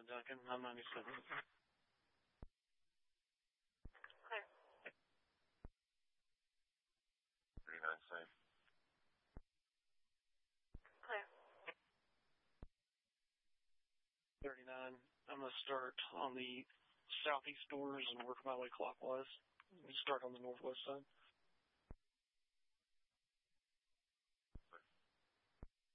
37 Duncan, I'm 97. Clear. 39 same. Clear. 39. I'm going to start on the southeast doors and work my way clockwise. We start on the northwest side.